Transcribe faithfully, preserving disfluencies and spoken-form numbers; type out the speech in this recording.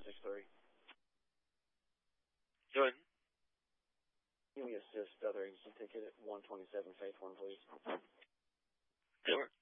six three. Go ahead. Give me assist other agency ticket at one twenty-seven Faith One, please. That works.